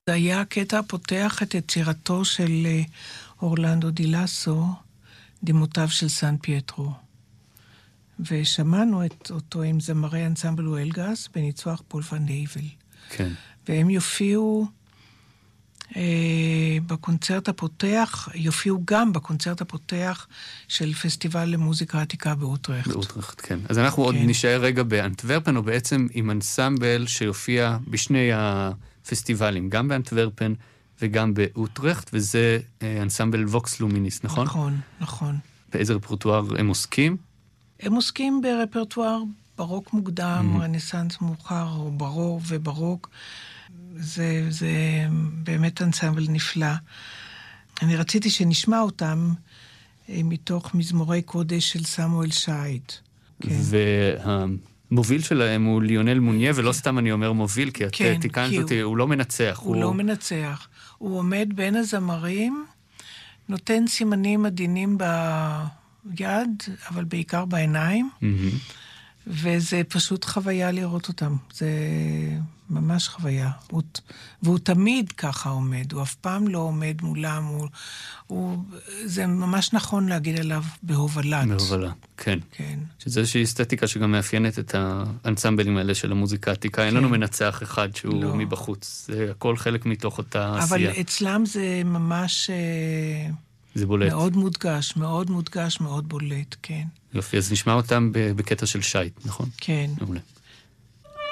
זה היה הקטע הפותח את יצירתו של אורלנדו די לסו, דמותיו של סן פייטרו. ושמענו אותו עם זמרי אנסמבל וולגס בניצוח פול ון הייבל. כן. והם יופיעו בקונצרט הפותח, יופיעו גם בקונצרט הפותח של פסטיבל למוזיקה עתיקה באוטרכט. באוטרכט, כן. אז אנחנו עוד נשאר רגע באנטוורפן, או בעצם עם אנסמבל שיופיע בשני הפסטיבלים, גם באנטוורפן וגם באוטרכט, וזה אנסמבל ווקס לומיניס, נכון? נכון, נכון. באיזה רפרטואר הם עוסקים? הם עוסקים ברפרטואר ברוק מוקדם, רנסנס מאוחר, או ברוק וברוק. זה באמת אנסמבל נפלא. אני רציתי שנשמע אותם מתוך מזמורי קודש של סמואל שייד. והמוביל שלהם הוא ליונל מוניה, ולא סתם אני אומר מוביל, כי את תיקנת אותי, הוא לא מנצח. הוא לא מנצח. הוא עומד בין הזמרים, נותן סימנים עדינים ביד, אבל בעיקר בעיניים, וזה פשוט חוויה לראות אותם. זה ממש חוויה. והוא תמיד ככה עומד, הוא אף פעם לא עומד מולם, זה ממש נכון להגיד עליו בהובלת. בהובלה, כן. כן. שזה איזושהי אסתטיקה שגם מאפיינת את האנסמבלים האלה של המוזיקה העתיקה. אין לנו מנצח אחד שהוא מבחוץ. זה הכל חלק מתוך אותה עשייה. אבל אצלם זה ממש זה בולט. מאוד מודגש, מאוד מודגש, מאוד בולט, כן. יופי, אז נשמע אותם בקטע של שייט, נכון? כן. מעולה.